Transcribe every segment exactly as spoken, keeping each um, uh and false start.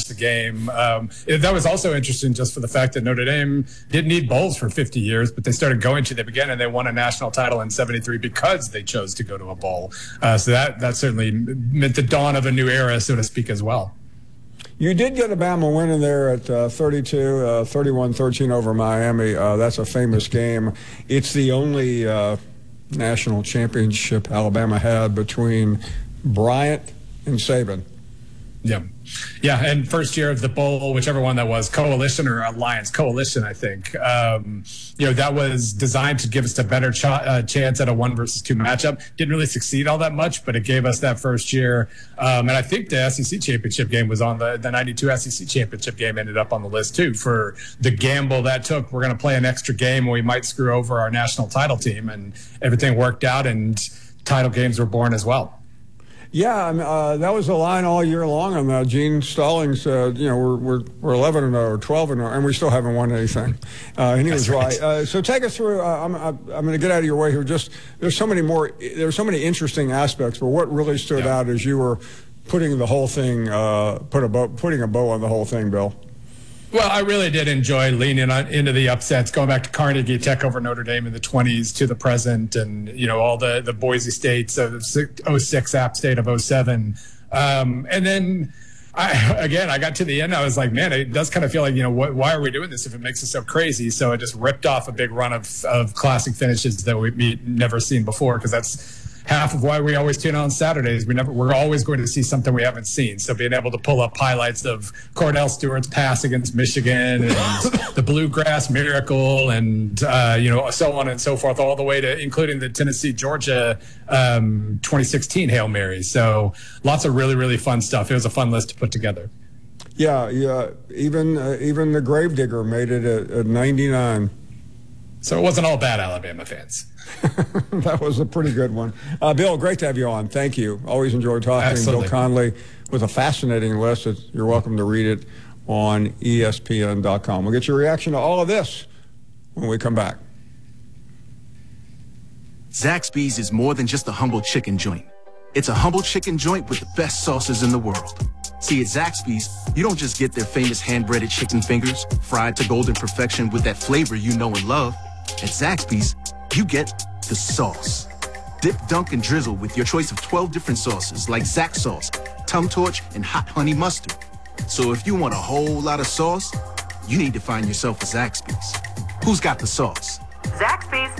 the game. Um, it, that was also interesting just for the fact that Notre Dame didn't need bowls for fifty years, but they started going to them again, and they won a national title in seventy-three because they chose to go to a bowl. Uh, so that, that certainly meant the dawn of a new era, so to speak, as well. You did get a Bama win in there at uh, thirty-two, uh, thirty-one thirteen over Miami. Uh, that's a famous game. It's the only uh, national championship Alabama had between Bryant and Saban. Yeah. Yeah, and first year of the bowl, whichever one that was, Coalition or Alliance, Coalition, I think. Um, you know, that was designed to give us a better ch- uh, chance at a one versus two matchup. Didn't really succeed all that much, but it gave us that first year. Um, and I think the S E C championship game was on the, the ninety-two S E C championship game ended up on the list too for the gamble that took. We're going to play an extra game and we might screw over our national title team, and everything worked out and title games were born as well. Yeah, I mean, uh, that was the line all year long on that. Gene Stallings said, you know, we're we're we're eleven and oh or twelve and oh, and we still haven't won anything. Uh, and he That's was right. right. Uh, so take us through. Uh, I'm I'm, I'm going to get out of your way here. Just there's so many more. There's so many interesting aspects. But what really stood yeah. out as you were putting the whole thing, uh, put a bow, putting a bow on the whole thing, Bill. Well, I really did enjoy leaning on, into the upsets, going back to Carnegie Tech over Notre Dame in the twenties to the present, and, you know, all the, the Boise States of oh six, App State of oh seven. Um, and then, I, again, I got to the end. I was like, man, it does kind of feel like, you know, what, why are we doing this if it makes us so crazy? So I just ripped off a big run of, of classic finishes that we've never seen before, because that's half of why we always tune on Saturdays. We never, we're always going to see something we haven't seen. So being able to pull up highlights of Cordell Stewart's pass against Michigan and the Bluegrass Miracle and, uh, you know, so on and so forth, all the way to including the Tennessee, Georgia um, twenty sixteen Hail Mary. So lots of really, really fun stuff. It was a fun list to put together. Yeah, yeah. Even, uh, even the Gravedigger made it at, at ninety-nine. So it wasn't all bad, Alabama fans. That was a pretty good one. Uh, Bill, great to have you on. Thank you. Always enjoy talking. Absolutely. Bill Connelly with a fascinating list. You're welcome to read it on E S P N dot com. We'll get your reaction to all of this when we come back. Zaxby's is more than just a humble chicken joint. It's a humble chicken joint with the best sauces in the world. See, at Zaxby's, you don't just get their famous hand-breaded chicken fingers, fried to golden perfection with that flavor you know and love. At Zaxby's, you get the sauce. Dip, dunk, and drizzle with your choice of twelve different sauces like Zax sauce, Tum Torch, and hot honey mustard. So if you want a whole lot of sauce, you need to find yourself a Zaxby's. Who's got the sauce? Zaxby's.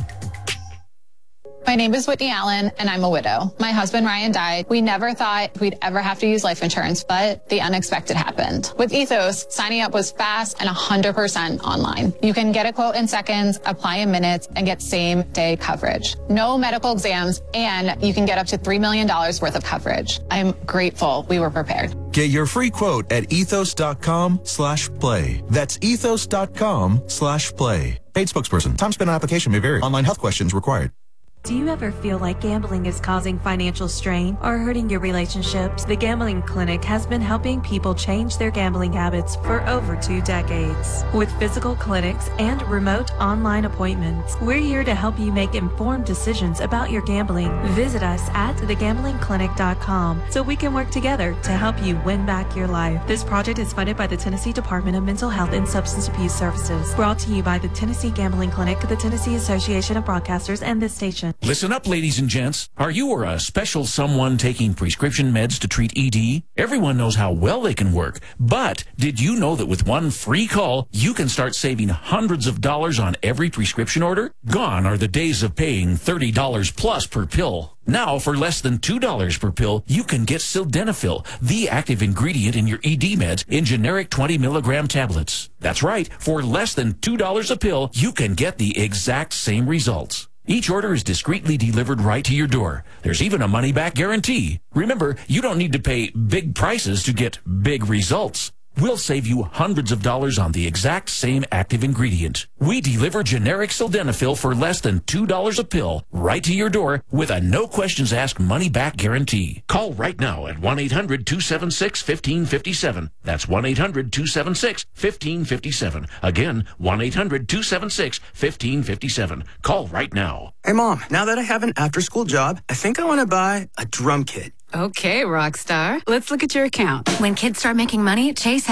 My name is Whitney Allen, and I'm a widow. My husband, Ryan, died. We never thought we'd ever have to use life insurance, but the unexpected happened. With Ethos, signing up was fast and one hundred percent online. You can get a quote in seconds, apply in minutes, and get same-day coverage. No medical exams, and you can get up to three million dollars worth of coverage. I'm grateful we were prepared. Get your free quote at ethos.com slash play. That's ethos.com slash play. Paid spokesperson. Time spent on application may vary. Online health questions required. Do you ever feel like gambling is causing financial strain or hurting your relationships? The Gambling Clinic has been helping people change their gambling habits for over two decades. With physical clinics and remote online appointments, we're here to help you make informed decisions about your gambling. Visit us at the gambling clinic dot com so we can work together to help you win back your life. This project is funded by the Tennessee Department of Mental Health and Substance Abuse Services. Brought to you by the Tennessee Gambling Clinic, the Tennessee Association of Broadcasters, and this station. Listen up, ladies and gents. Are you or a special someone taking prescription meds to treat E D? Everyone knows how well they can work, but did you know that with one free call, you can start saving hundreds of dollars on every prescription order? Gone are the days of paying thirty dollars plus per pill. Now, for less than two dollars per pill, you can get Sildenafil, the active ingredient in your E D meds, in generic twenty milligram tablets. That's right, for less than two dollars a pill, you can get the exact same results. Each order is discreetly delivered right to your door. There's even a money-back guarantee. Remember, you don't need to pay big prices to get big results. We'll save you hundreds of dollars on the exact same active ingredient. We deliver generic Sildenafil for less than two dollars a pill right to your door with a no-questions-asked money-back guarantee. Call right now at one eight hundred two seven six one five five seven. That's one eight hundred two seven six one five five seven. Again, one eight hundred two seven six one five five seven. Call right now. Hey, Mom, now that I have an after-school job, I think I want to buy a drum kit. Okay, rock star. Let's look at your account. When kids start making money, Chase has